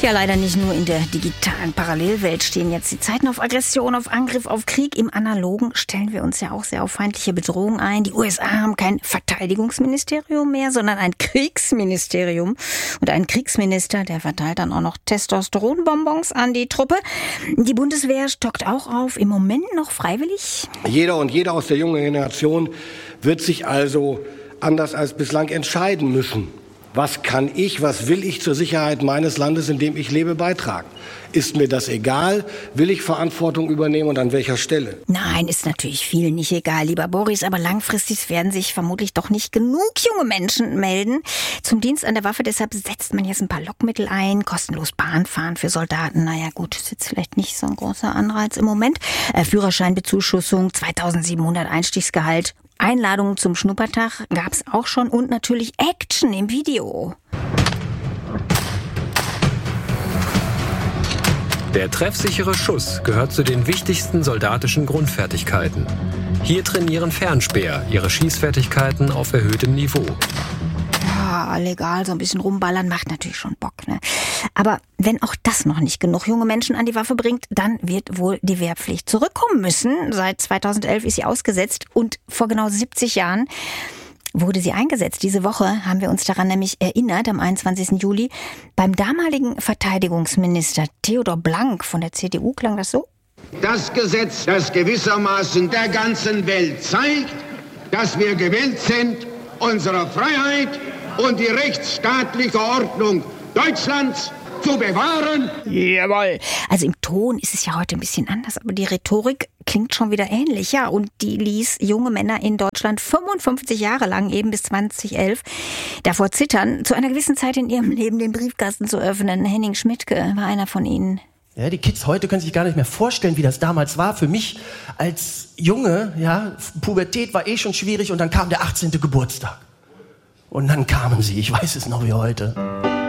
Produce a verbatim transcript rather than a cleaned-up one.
Ja, leider nicht nur in der digitalen Parallelwelt stehen jetzt die Zeiten auf Aggression, auf Angriff, auf Krieg. Im Analogen stellen wir uns ja auch sehr auf feindliche Bedrohungen ein. Die U S A haben kein Verteidigungsministerium mehr, sondern ein Kriegsministerium. Und ein Kriegsminister, der verteilt dann auch noch Testosteronbonbons an die Truppe. Die Bundeswehr stockt auch auf, im Moment noch freiwillig. Jeder und jede aus der jungen Generation wird sich also anders als bislang entscheiden müssen. Was kann ich, was will ich zur Sicherheit meines Landes, in dem ich lebe, beitragen? Ist mir das egal? Will ich Verantwortung übernehmen und an welcher Stelle? Nein, ist natürlich vielen nicht egal, lieber Boris, aber langfristig werden sich vermutlich doch nicht genug junge Menschen melden zum Dienst an der Waffe. Deshalb setzt man jetzt ein paar Lockmittel ein, kostenlos Bahnfahren für Soldaten. Naja gut, ist jetzt vielleicht nicht so ein großer Anreiz im Moment. Äh, Führerscheinbezuschussung, zweitausendsiebenhundert Einstiegsgehalt. Einladungen zum Schnuppertag gab's auch schon und natürlich Action im Video. Der treffsichere Schuss gehört zu den wichtigsten soldatischen Grundfertigkeiten. Hier trainieren Fernspäher ihre Schießfertigkeiten auf erhöhtem Niveau. Ja, legal, so ein bisschen rumballern macht natürlich schon Bock, ne? Aber wenn auch das noch nicht genug junge Menschen an die Waffe bringt, dann wird wohl die Wehrpflicht zurückkommen müssen. Seit zweitausendelf ist sie ausgesetzt und vor genau siebzig Jahren wurde sie eingesetzt. Diese Woche haben wir uns daran nämlich erinnert, am einundzwanzigsten Juli. Beim damaligen Verteidigungsminister Theodor Blank von der C D U klang das so. Das Gesetz, das gewissermaßen der ganzen Welt zeigt, dass wir gewillt sind, unsere Freiheit und die rechtsstaatliche Ordnung Deutschlands zu bewahren. Jawohl. Also im Ton ist es ja heute ein bisschen anders, aber die Rhetorik klingt schon wieder ähnlich. Ja, und die ließ junge Männer in Deutschland fünfundfünfzig Jahre lang, eben bis zweitausendelf, davor zittern, zu einer gewissen Zeit in ihrem Leben den Briefkasten zu öffnen. Henning Schmidtke war einer von ihnen. Ja, die Kids heute können sich gar nicht mehr vorstellen, wie das damals war. Für mich als Junge, ja, Pubertät war eh schon schwierig und dann kam der achtzehnte Geburtstag. Und dann kamen sie, ich weiß es noch wie heute.